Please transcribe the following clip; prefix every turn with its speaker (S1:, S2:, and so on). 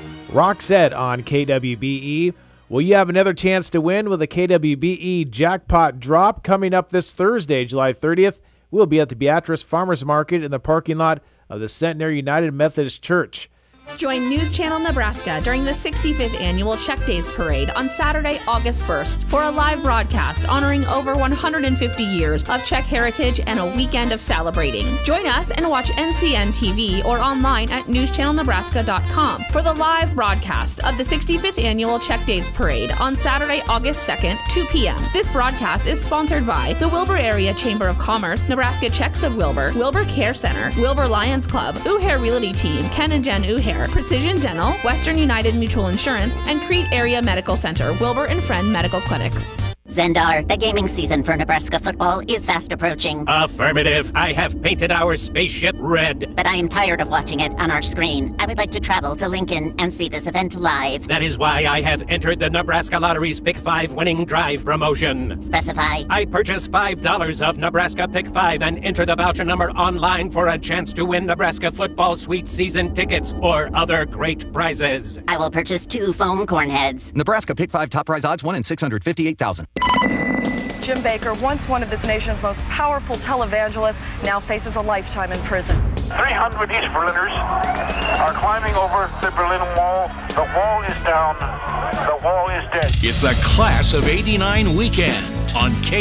S1: Roxette on KWBE. Well, you have another chance to win with a KWBE jackpot drop coming up this Thursday, July 30th. We'll be at the Beatrice Farmers Market in the parking lot of the Centenary United Methodist Church.
S2: Join News Channel Nebraska during the 65th Annual Czech Days Parade on Saturday, August 1st for a live broadcast honoring over 150 years of Czech heritage and a weekend of celebrating. Join us and watch NCN TV or online at newschannelnebraska.com for the live broadcast of the 65th Annual Czech Days Parade on Saturday, August 2nd, 2 p.m. This broadcast is sponsored by the Wilbur Area Chamber of Commerce, Nebraska Czechs of Wilbur, Wilbur Care Center, Wilbur Lions Club, Uhair Realty Team, Ken and Jen Uhair, Precision Dental, Western United Mutual Insurance, and Crete Area Medical Center, Wilbur and Friend Medical Clinics.
S3: Zendar, the gaming season for Nebraska football is fast approaching.
S4: Affirmative. I have painted our spaceship red.
S3: But I am tired of watching it on our screen. I would like to travel to Lincoln and see this event live.
S4: That is why I have entered the Nebraska Lottery's Pick 5 winning drive promotion.
S3: Specify.
S4: I purchase $5 of Nebraska Pick 5 and enter the voucher number online for a chance to win Nebraska football sweet season tickets or other great prizes.
S3: I will purchase 2 foam corn heads.
S5: Nebraska Pick 5 top prize odds 1 in 658,000.
S6: Jim Baker, once one of this nation's most powerful televangelists, now faces a lifetime in prison.
S7: 300 East Berliners are climbing over the Berlin Wall. The wall is down. The wall is dead.
S8: It's a Class of '89 weekend on KWBE.